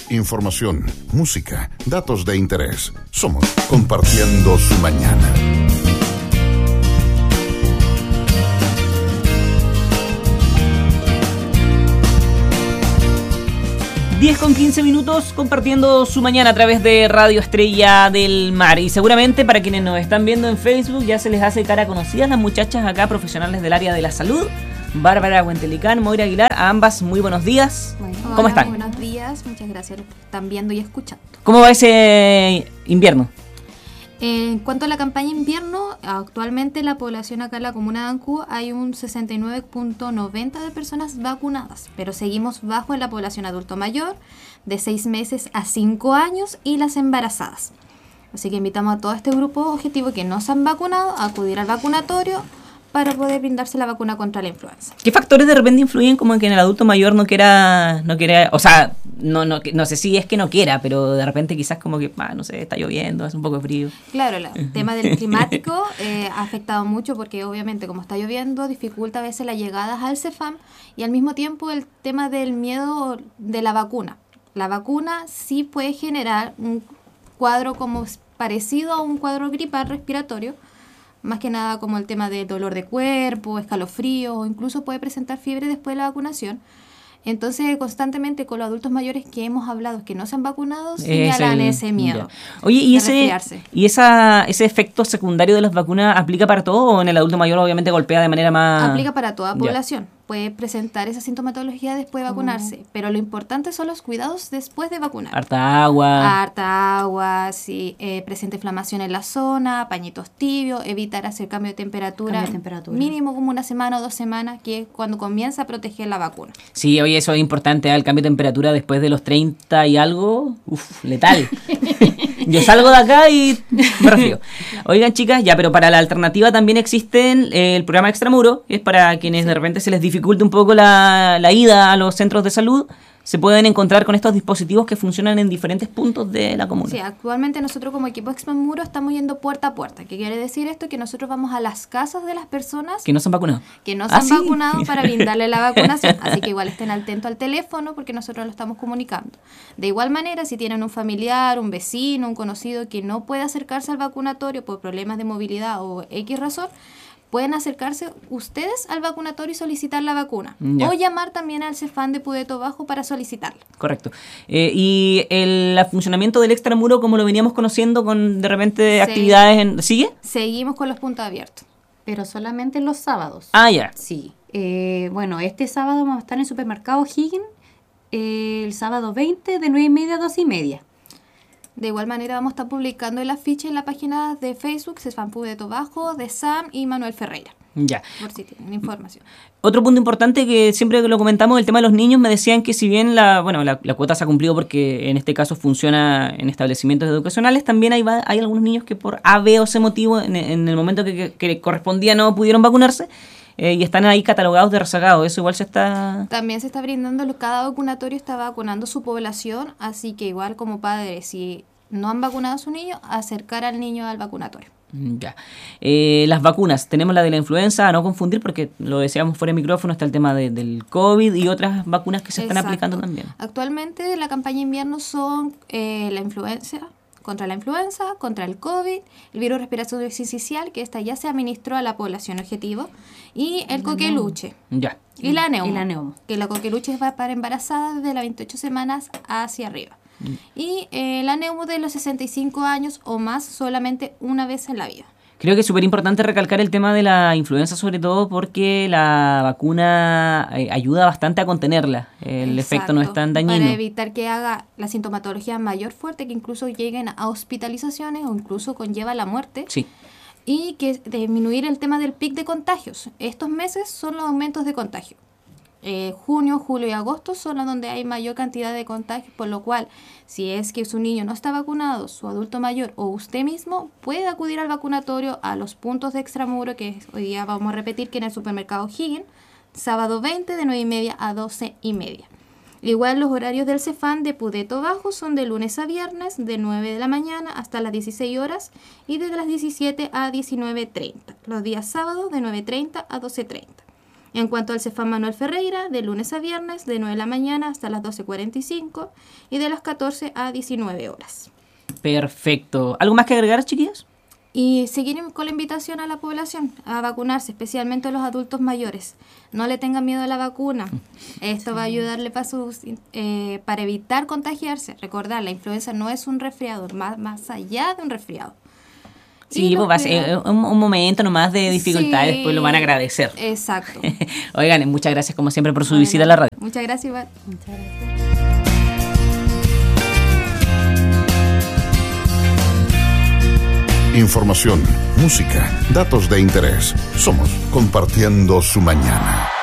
información, música, datos de interés. Somos Compartiendo su Mañana. Con 15 minutos compartiendo su mañana a través de Radio Estrella del Mar. Y seguramente para quienes nos están viendo en Facebook ya se les hace cara conocida las muchachas acá, profesionales del área de la salud. Bárbara Huentelicán, Moira Aguilar, a ambas muy buenos días. Bueno, ¿Cómo están? Buenos días, muchas gracias por estar viendo y escuchando. ¿Cómo va ese invierno? En cuanto a la campaña invierno, actualmente la población acá en la comuna de Ancú hay un 69.90 de personas vacunadas, pero seguimos bajo en la población adulto mayor de 6 meses a 5 años y las embarazadas. Así que invitamos a todo este grupo objetivo que no se han vacunado a acudir al vacunatorio para poder brindarse la vacuna contra la influenza. ¿Qué factores de repente influyen como en que en el adulto mayor no quiera, o sea, no sé si es que no quiera, pero de repente quizás como que, no sé, está lloviendo, hace un poco de frío? Claro, el tema del climático ha afectado mucho porque obviamente como está lloviendo dificulta a veces las llegadas al Cefam y al mismo tiempo el tema del miedo de la vacuna. La vacuna sí puede generar un cuadro como parecido a un cuadro gripal respiratorio, más que nada como el tema de dolor de cuerpo, escalofríos o incluso puede presentar fiebre después de la vacunación. Entonces, constantemente con los adultos mayores que hemos hablado que no se han vacunado, señalan ese miedo. Ya. Oye, ¿y ese efecto secundario de las vacunas aplica para todo o en el adulto mayor obviamente golpea de manera más...? Aplica para toda población. Puede presentar esa sintomatología después de vacunarse, pero lo importante son los cuidados después de vacunar. Harta agua, sí, presenta inflamación en la zona, pañitos tibios, evitar hacer cambio de temperatura, mínimo como 1 semana o 2 semanas, que es cuando comienza a proteger la vacuna. Sí, oye, eso es importante, el cambio de temperatura después de los 30 y algo, letal. Yo salgo de acá y me refiero. Oigan, chicas, ya, pero para la alternativa también existen el programa Extramuro, que es para quienes de repente se les dificulte un poco la ida a los centros de salud. Se pueden encontrar con estos dispositivos que funcionan en diferentes puntos de la comuna. Sí, actualmente nosotros como equipo Extramuro estamos yendo puerta a puerta. ¿Qué quiere decir esto? Que nosotros vamos a las casas de las personas que no se han vacunado. Vacunado para brindarle la vacunación. Así que igual estén atentos al teléfono porque nosotros lo estamos comunicando. De igual manera, si tienen un familiar, un vecino, un conocido que no puede acercarse al vacunatorio por problemas de movilidad o X razón, pueden acercarse ustedes al vacunatorio y solicitar la vacuna. Ya. O llamar también al Cefam de Pudeto Bajo para solicitarla. Correcto. ¿Y el funcionamiento del Extramuro, como lo veníamos conociendo, con de repente actividades sigue? Seguimos con los puntos abiertos. Pero solamente los sábados. Ah, ya. Sí. Bueno, este sábado vamos a estar en el supermercado Higgins, el sábado 20 de 9:30 a 12:30. De igual manera vamos a estar publicando el afiche en la página de Facebook, Cefam Pudeto Bajo, de Sam y Manuel Ferreira. Ya. Por si tienen información. Otro punto importante que siempre lo comentamos, el tema de los niños, me decían que si bien la cuota se ha cumplido porque en este caso funciona en establecimientos educacionales, también hay algunos niños que por A, B o C motivo, en el momento que correspondía no pudieron vacunarse, y están ahí catalogados de rezagados. Eso igual También se está brindando, cada vacunatorio está vacunando su población, así que igual como padres, si no han vacunado a su niño, acercar al niño al vacunatorio. Ya. Las vacunas, tenemos la de la influenza, a no confundir porque lo decíamos fuera de micrófono, está el tema del COVID y otras vacunas que se están aplicando también. Actualmente la campaña invierno son la influenza, contra el COVID, el virus respiratorio sincicial, que esta ya se administró a la población objetivo, y el coqueluche. Ya. Y la neumo. Que la coqueluche va para embarazadas desde las 28 semanas hacia arriba. Y la neumo de los 65 años o más solamente una vez en la vida. Creo que es súper importante recalcar el tema de la influenza, sobre todo porque la vacuna ayuda bastante a contenerla. El efecto no es tan dañino. Para evitar que haga la sintomatología mayor fuerte, que incluso lleguen a hospitalizaciones o incluso conlleva la muerte. Sí. Y que disminuir el tema del pic de contagios. Estos meses son los aumentos de contagio. Junio, julio y agosto son los donde hay mayor cantidad de contagios, por lo cual si es que su niño no está vacunado, su adulto mayor o usted mismo puede acudir al vacunatorio a los puntos de Extramuro, que hoy día vamos a repetir que en el supermercado Higgins, sábado 20 de 9:30 a 12:30. Igual los horarios del Cefam de Pudeto Bajo son de lunes a viernes de 9 de la mañana hasta las 16 horas y desde las 17 a 19:30. Los días sábados de 9:30 a 12:30. En cuanto al Cefam Manuel Ferreira, de lunes a viernes, de 9 de la mañana hasta las 12:45 y de las 14 a 19 horas. Perfecto. ¿Algo más que agregar, chiquillas? Y seguir con la invitación a la población a vacunarse, especialmente a los adultos mayores. No le tengan miedo a la vacuna. Esto va a ayudarle para evitar contagiarse. Recordar, la influenza no es un resfriado, más allá de un resfriado. Sí, pues va a ser un momento nomás de dificultad, Sí, después lo van a agradecer. Exacto. Oigan, muchas gracias como siempre por su visita a la radio. Muchas gracias, Iván. Muchas gracias. Información, música, datos de interés. Somos Compartiendo su Mañana.